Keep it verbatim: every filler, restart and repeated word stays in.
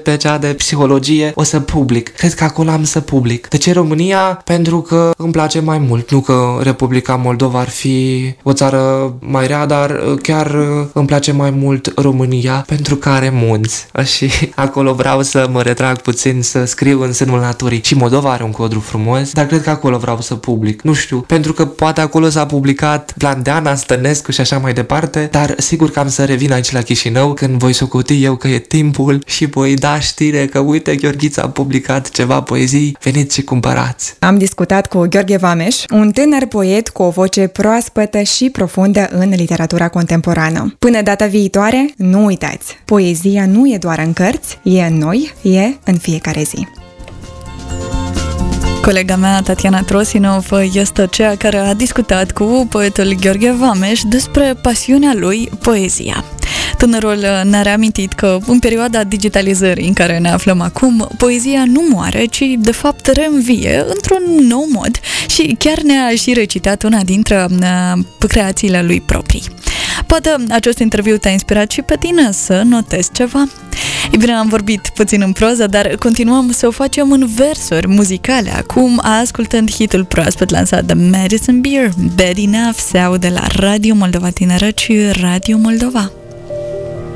încep pe cea de psihologie, o să public. Cred că acolo am să public. De ce România? Pentru că îmi place mai mult. Nu că Republica Moldova ar fi o țară mai rea, dar chiar îmi place mai mult România pentru că are munți. Și acolo vreau să mă retrag puțin, să scriu în sânul naturii. Și Moldova are un codru frumos, dar cred că acolo vreau să public. Nu știu, pentru că poate acolo s-a publicat Blandeana, Stănescu și așa mai departe, dar sigur că am să revin aici la Chișinău când voi socoti eu că e timpul și voi da știre că uite, Gheorghiță a publicat ceva poezii, veniți și cumpărați. Am discutat cu Gheorghe Vameș, un tânăr poet cu o voce proaspătă și profundă în literatura contemporană. Până data viitoare, nu uitați, poezia nu e doar în cărți, e în noi, e în fiecare zi. Colega mea, Tatiana Trosinov, este cea care a discutat cu poetul Gheorghe Vameș despre pasiunea lui, poezia. Tânărul ne-a reamintit că în perioada digitalizării în care ne aflăm acum, poezia nu moare, ci de fapt reînvie într-un nou mod și chiar ne-a și recitat una dintre uh, creațiile lui proprii. Poate acest interviu te-a inspirat și pe tine să notezi ceva? E bine, am vorbit puțin în proză, dar continuăm să o facem în versuri muzicale. Acum, ascultând hitul proaspăt lansat de Madison Beer, Bad Enough, se aude la Radio Moldova Tineret și Radio Moldova.